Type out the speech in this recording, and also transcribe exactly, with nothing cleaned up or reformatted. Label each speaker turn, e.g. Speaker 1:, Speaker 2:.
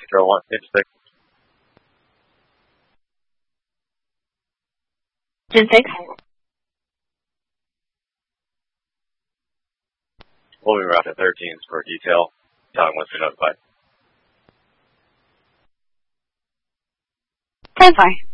Speaker 1: Control one, six six.
Speaker 2: Gen six.
Speaker 1: We'll be around at thirteens for detail. Telling once we notified.
Speaker 2: ten five.